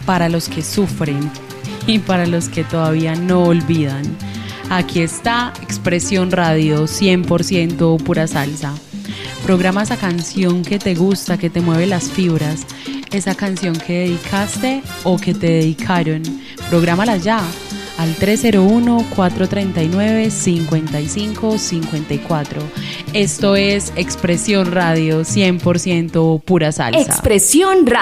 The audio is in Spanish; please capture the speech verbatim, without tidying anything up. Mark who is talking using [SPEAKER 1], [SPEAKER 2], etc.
[SPEAKER 1] para los que sufren y para los que todavía no olvidan. Aquí está Expresión Radio, cien por ciento pura salsa. Programa esa canción que te gusta, que te mueve las fibras, esa canción que dedicaste o que te dedicaron. Prográmala ya al tres cero uno, cuatro tres nueve, cinco cinco cinco cuatro. Esto es Expresión Radio, cien por ciento pura salsa.
[SPEAKER 2] Expresión Radio.